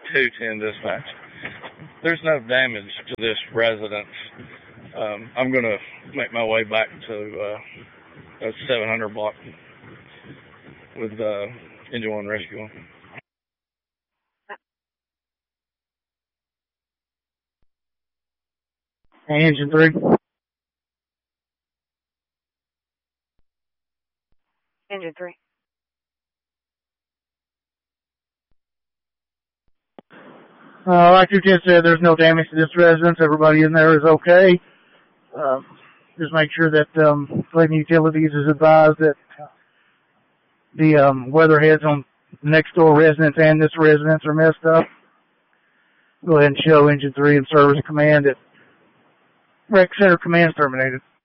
210 dispatch. There's no damage to this residence. I'm going to make my way back to 700 block with Engine 1 Rescue. Engine 3. Engine 3. Like you just said, there's no damage to this residence. Everybody in there is okay. Just make sure that Clayton Utilities is advised that the weatherheads on next door residence and this residence are messed up. Go ahead and show Engine 3 and Service Command that Rec Center Command is terminated.